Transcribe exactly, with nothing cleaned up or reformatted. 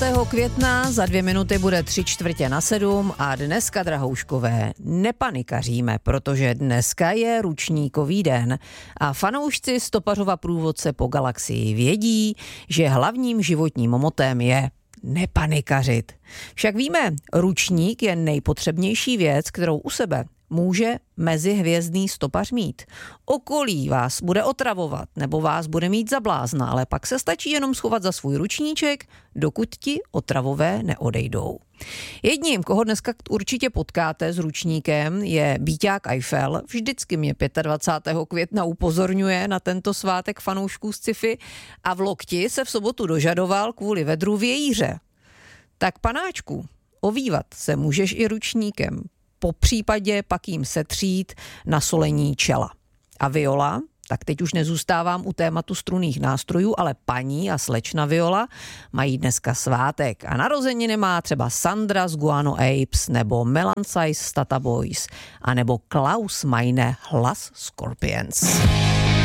dvacátého května, za dvě minuty bude tři čtvrtě na sedm a dneska, drahouškové, nepanikaříme, protože dneska je ručníkový den a fanoušci Stopařova průvodce po galaxii vědí, že hlavním životním motem je nepanikařit. Však víme, ručník je nejpotřebnější věc, kterou u sebe může mezihvězdný stopař mít. Okolí vás bude otravovat nebo vás bude mít za blázna, ale pak se stačí jenom schovat za svůj ručníček, dokud ti otravové neodejdou. Jedním, koho dneska určitě potkáte s ručníkem, je Bíťák Eiffel. Vždycky mě dvacátého pátého května upozorňuje na tento svátek fanoušků z sci-fi a v Lokti se v sobotu dožadoval kvůli vedru vějíře. Tak panáčku, ovývat se můžeš i ručníkem. Po případě pak jim setřít na solení čela. A Viola, tak teď už nezůstávám u tématu strunných nástrojů, ale paní a slečna Viola mají dneska svátek a narozeniny má třeba Sandra z Guano Apes nebo Melan Size z Tata Boys a nebo Klaus Meine Hlas Scorpions.